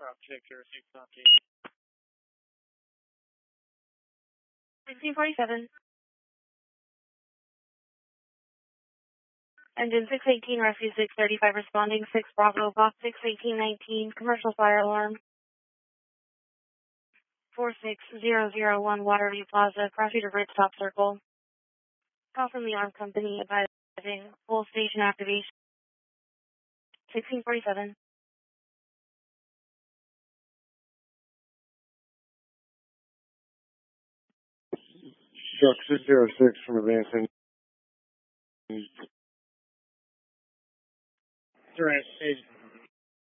Victor 6 1647. Engine 618, rescue 635, responding 6 Bravo, box 61819, commercial fire alarm. 46001 Waterview Plaza, Crossfeeder Bridge, Top Circle. Call from the arm company advising full station activation. 1647. Truck 606 from advancing. Direct stage